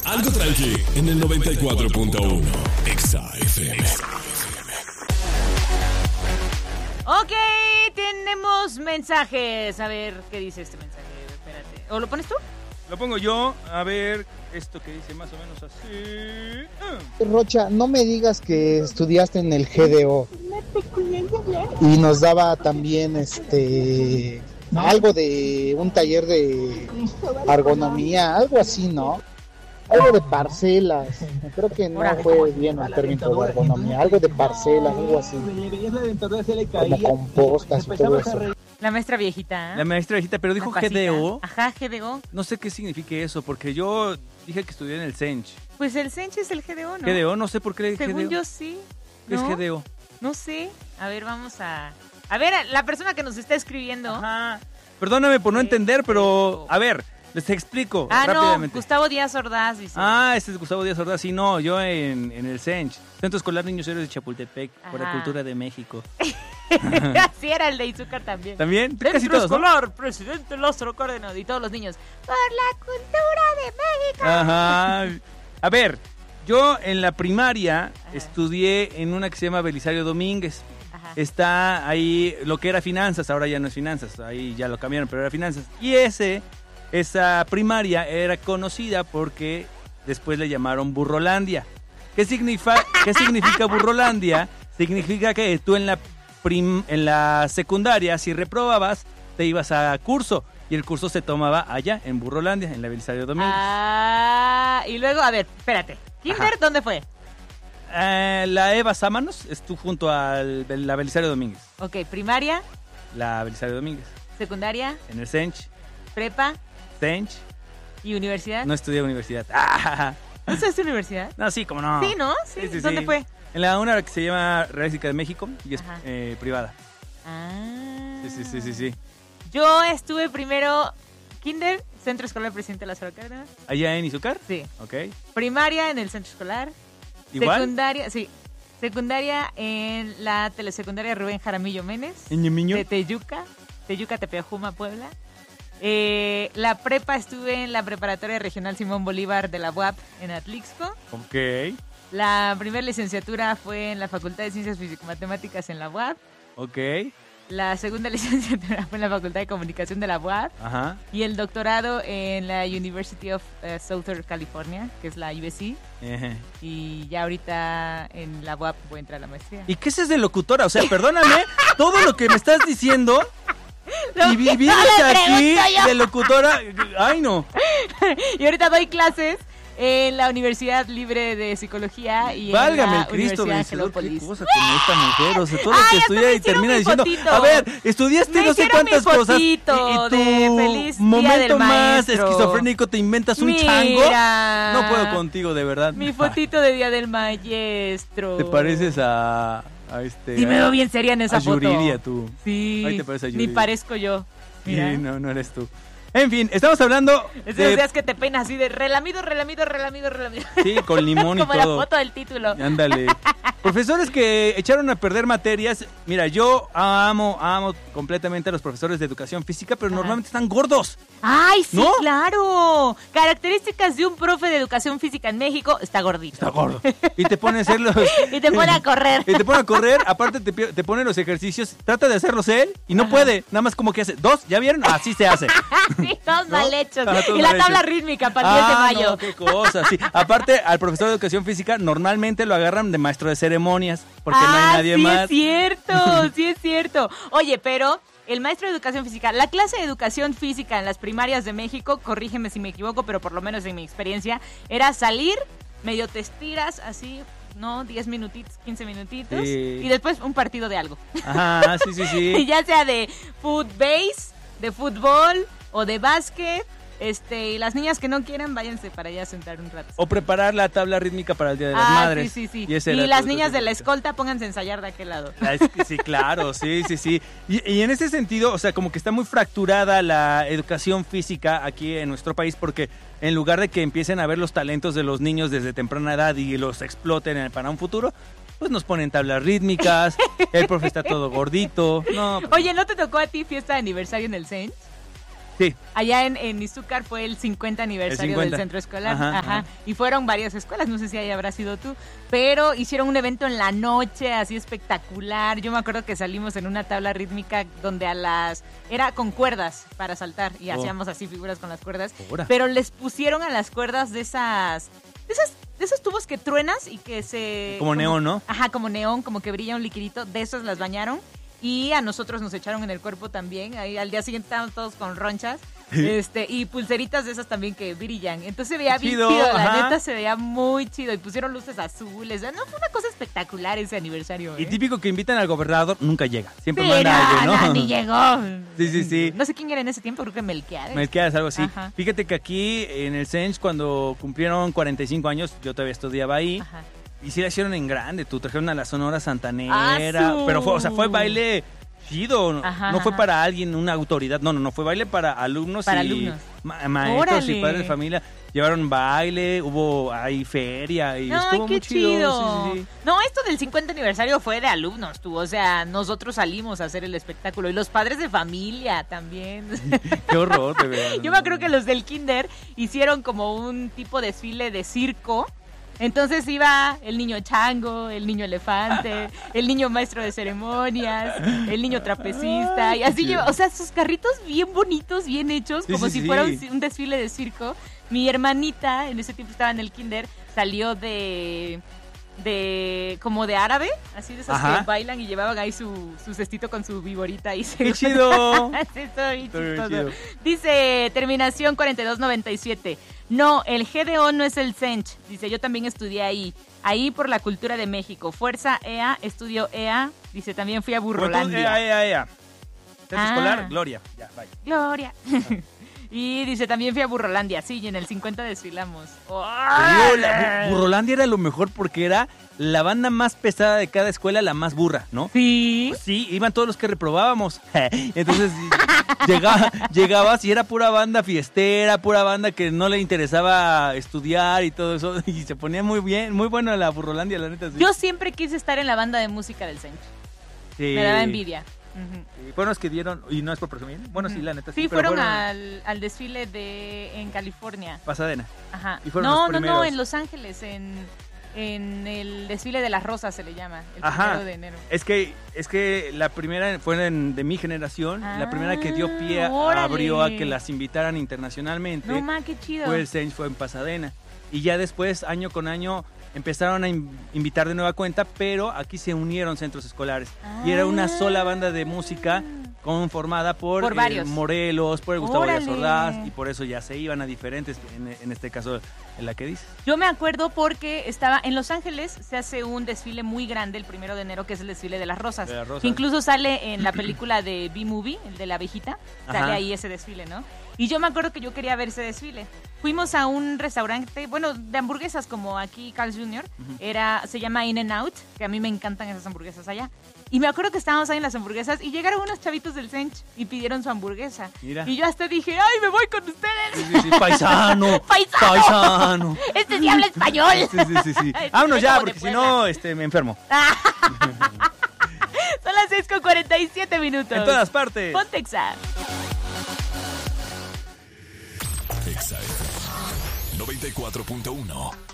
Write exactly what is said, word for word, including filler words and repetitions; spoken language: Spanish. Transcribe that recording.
Algo tranqui en el noventa y cuatro punto uno. Exa F M. Ok, tenemos mensajes. A ver, ¿qué dice este mensaje? Espérate. ¿O lo pones tú? Lo pongo yo. A ver, esto que dice más o menos así. Uh. Rocha, no me digas que estudiaste en el G D O. Y nos daba también este algo de un taller de ergonomía, algo así, ¿no? Algo de parcelas. Creo que no fue bien el término de ergonomía. Algo de parcelas, algo así. Como compostas y todo eso. La maestra viejita. ¿eh? La maestra viejita, pero dijo G D O. Ajá, G D O. No sé qué signifique eso, porque yo dije que estudié en el Sench. Pues el Sench es el G D O, ¿no? G D O, no sé por qué le dije Según G D O. yo sí. ¿Qué ¿No? es G D O? No sé. A ver, vamos a... A ver, la persona que nos está escribiendo... Ajá. Perdóname por no entender, pero... A ver, les explico ah, rápidamente. No, Gustavo Díaz Ordaz dice. Ah, este es Gustavo Díaz Ordaz. Sí, no, yo en, en el Sench. Centro Escolar Niños Héroes de Chapultepec, Ajá. por la cultura de México. Así era el de Izúcar también. ¿También? Centro Casi todos, Escolar, ¿no? Presidente Lázaro Cárdenas y todos los niños. Por la cultura de México. Ajá. A ver, yo en la primaria Ajá. estudié en una que se llama Belisario Domínguez. Ajá. Está ahí lo que era finanzas, ahora ya no es finanzas, ahí ya lo cambiaron, pero era finanzas. Y ese, esa primaria era conocida porque después le llamaron Burrolandia. ¿Qué significa, ¿qué significa Burrolandia? Significa que tú en la, prim, en la secundaria, si reprobabas, te ibas a curso. Y el curso se tomaba allá, en Burrolandia, en la Belisario Domínguez. Ah, y luego, a ver, espérate. ¿Kinder Ajá. dónde fue? Eh, la Eva Sámanos estuvo junto a la Belisario Domínguez. Ok, primaria. La Belisario Domínguez. Secundaria. En el Sench. Prepa. Sench. ¿Y universidad? No estudié universidad. Ah. ¿No estudiaste universidad? No, sí, como no. Sí, ¿no? Sí, sí, sí ¿dónde sí. fue? En la una que se llama Real Física de México y es eh, privada. Ah. Sí, sí, sí, sí, sí. Yo estuve primero kinder, Centro Escolar Presidente Lázaro Cárdenas. ¿Allá en Izúcar? Sí. Ok. Primaria en el Centro Escolar. ¿Igual? Secundaria, sí. Secundaria en la telesecundaria Rubén Jaramillo Méndez. ¿En Ñemiño? De Teyuca. Teyuca, Tepeajuma, Puebla. Eh, la prepa estuve en la preparatoria regional Simón Bolívar de la U A P en Atlixco. Ok. La primera licenciatura fue en la Facultad de Ciencias Físico-Matemáticas en la U A P. Ok. La segunda licenciatura fue en la Facultad de Comunicación de la U A P. Ajá. Y el doctorado en la University of uh, Southern California, que es la U S C. Ajá. Y ya ahorita en la U A P voy a entrar a la maestría. ¿Y qué es de locutora? O sea, perdóname, todo lo que me estás diciendo... Lo y vienes aquí de locutora. Ay, no. Y ahorita doy clases en la Universidad Libre de Psicología y Válgame en la el Cristo Universidad vencedor, qué cosa con esta mujer, o sea, todo lo que Ay, estudia y termina diciendo, fotito. a ver, estudiaste me no sé cuántas mi cosas y, y tu de feliz momento día del más maestro. esquizofrénico te inventas un Mira, chango. No puedo contigo, de verdad. Mi fotito de Día del Maestro. Te pareces a, a este. Sí, a, me veo bien seria en esa a foto. Yuridia, tú. Sí. Ahí te pareces a Yuridia. Ni parezco yo. Mira. Sí, no, no eres tú. En fin, estamos hablando es de... de los días que te peinas así de relamido, relamido, relamido, relamido. Sí, con limón y Como todo. Como la foto del título. Ándale. Profesores que echaron a perder materias. Mira, yo amo, amo completamente a los profesores de educación física, pero Ajá. normalmente están gordos. ¡Ay, sí, ¿no? claro! Características de un profe de educación física en México, está gordito. Está gordo. Y te pone a hacer los... y te pone a correr. Y te pone a correr, aparte te, te pone los ejercicios, trata de hacerlos él y no Ajá. puede. Nada más como que hace. ¿Dos? ¿Ya vieron? Así se hace. Sí, todos ¿no? mal hechos. Ajá, todos y mal la tabla hechos. rítmica para el diez de mayo. No, qué cosa, sí. Aparte, al profesor de educación física normalmente lo agarran de maestro de ceremonias, porque ah, no hay nadie sí más. Sí, es cierto, sí es cierto. Oye, pero el maestro de educación física, la clase de educación física en las primarias de México, corrígeme si me equivoco, pero por lo menos en mi experiencia, era salir, medio te estiras así, ¿no? diez minutitos, quince minutitos, sí. y después un partido de algo. Ajá, sí, sí, sí. Ya sea de footbase, de fútbol o de básquet. Este, y las niñas que no quieran, váyanse para allá a sentar un rato. O preparar la tabla rítmica para el Día de las ah, Madres. Sí, sí, sí. Y, ese y las niñas de la escolta, pónganse a ensayar de aquel lado. Sí, claro, sí, sí, sí. Y, y en ese sentido, o sea, como que está muy fracturada la educación física aquí en nuestro país, porque en lugar de que empiecen a ver los talentos de los niños desde temprana edad y los exploten para un futuro, pues nos ponen tablas rítmicas, el profe está todo gordito. No, pues... Oye, ¿no te tocó a ti fiesta de aniversario en el Sench? Sí. Allá en, en Izúcar fue el cincuenta aniversario cincuenta. del centro escolar. Ajá, Ajá. ajá. Y fueron varias escuelas, no sé si ahí habrá sido tú, pero hicieron un evento en la noche, así espectacular. Yo me acuerdo que salimos en una tabla rítmica donde a las... Era con cuerdas para saltar y Oh. hacíamos así figuras con las cuerdas. Ahora. Pero les pusieron a las cuerdas de esas... De esas de esos tubos que truenas y que se... Como neón, ¿no? Ajá, como neón, como que brilla un liquidito. De esos las bañaron. Y a nosotros nos echaron en el cuerpo también. Ahí al día siguiente estábamos todos con ronchas. este Y pulseritas de esas también que brillan. Entonces se veía bien Chido, chido. La ajá. neta se veía muy chido. Y pusieron luces azules. No, fue una cosa espectacular ese aniversario. Y ¿eh? típico que invitan al gobernador, nunca llega. Siempre Sí, manda a alguien, no, ¿no? no, ni llegó. Sí, sí, sí. No sé quién era en ese tiempo, creo que Melquiades. Melquiades, algo así. Ajá. Fíjate que aquí en el Sench, cuando cumplieron cuarenta y cinco años, yo todavía estudiaba ahí. Ajá. Y sí la hicieron en grande, tú trajeron a la Sonora Santanera. ¡Ah, su! Pero fue, o sea, fue baile chido. Ajá, no fue ajá. para alguien, una autoridad. No, no, no, fue baile para alumnos Para y alumnos. ma- maestros Órale. y padres de familia. Llevaron baile, hubo ahí feria y No, estuvo qué muy chido. chido. Sí, sí, sí. No, esto del cincuenta aniversario fue de alumnos, tú. O sea, nosotros salimos a hacer el espectáculo. Y los padres de familia también. Qué horror, de verdad. Yo me acuerdo que los del kinder hicieron como un tipo de desfile de circo. Entonces iba el niño chango, el niño elefante, el niño maestro de ceremonias, el niño trapecista, y así lleva, o sea, sus carritos bien bonitos, bien hechos, Sí, como sí, si sí. fuera un, un desfile de circo. Mi hermanita, en ese tiempo estaba en el kinder, salió de... de como de árabe, así de esos Ajá. que bailan y llevaban ahí su, su cestito con su viborita y se ¡Qué chido! Sí, está bien Está bien chistoso. chido. Dice, terminación cuarenta y dos noventa y siete. No, el G D O no es el Sench. Dice, yo también estudié ahí. Ahí por la cultura de México. Fuerza E A, estudio E A. Dice, también fui a Entonces, Burrolandia. ea, ea, ea. Centro Ah. escolar, Gloria. Ya, bye. Gloria. Y dice, también fui a Burrolandia. Sí, y en el cincuenta desfilamos. Te digo, la- Bu- Burrolandia era lo mejor porque era la banda más pesada de cada escuela, la más burra, ¿no? Sí. Pues sí, iban todos los que reprobábamos. Entonces llegaba, llegabas y era pura banda fiestera, pura banda que no le interesaba estudiar y todo eso. Y se ponía muy bien, muy buena la Burrolandia, la neta. Sí. Yo siempre quise estar en la banda de música del Sench. Sí. Me daba envidia. Ujú. Sí, fueron los que dieron, y no es por presumir. Bueno, sí, la neta sí. Sí, pero fueron al, al desfile de en California. Pasadena. Ajá. Y fueron no, los no, no, primeros. en Los Ángeles, en, en el desfile de las rosas se le llama, el Ajá. primero de enero. Es que, es que la primera fue en- de mi generación, la primera que dio pie Ah, órale. abrió a que las invitaran internacionalmente. No, ma, qué chido. Fue el Sench, fue en Pasadena. Y ya después, año con año, empezaron a in- invitar de nueva cuenta, pero aquí se unieron centros escolares. Y era una sola banda de música conformada por, Por eh, varios. Morelos, por el Gustavo Díaz Órale. Ordaz, y por eso ya se iban a diferentes, en, en este caso, en la que dices. Yo me acuerdo porque estaba en Los Ángeles, se hace un desfile muy grande el primero de enero, que es el desfile de las rosas. De las rosas. Que incluso sale en la película de B-Movie, el de la abejita, sale Ajá. ahí ese desfile, ¿no? Y yo me acuerdo que yo quería ver ese desfile. Fuimos a un restaurante, bueno, de hamburguesas como aquí Carl's junior Era, se llama In and Out, que a mí me encantan esas hamburguesas allá. Y me acuerdo que estábamos ahí en las hamburguesas y llegaron unos chavitos del Sench y pidieron su hamburguesa. Mira. Y yo hasta dije, ¡ay, me voy con Sí, ustedes! sí, sí, paisano, ¡Paisano! paisano. ¡Este sí habla español! Sí, sí, sí, sí. Ay, Vámonos soy ya, como de porque si Puebla. no, este, me enfermo. Son las seis con cuarenta y siete minutos. En todas partes. Ponte Exa. Exa F M noventa y cuatro punto uno.